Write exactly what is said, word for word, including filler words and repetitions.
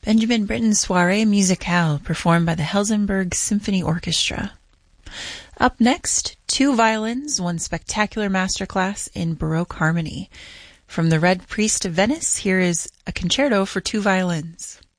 Benjamin Britten's Soirée Musicale, performed by the Helsingborg Symphony Orchestra. Up next, two violins, one spectacular masterclass in Baroque harmony. From the Red Priest of Venice, here is a concerto for two violins.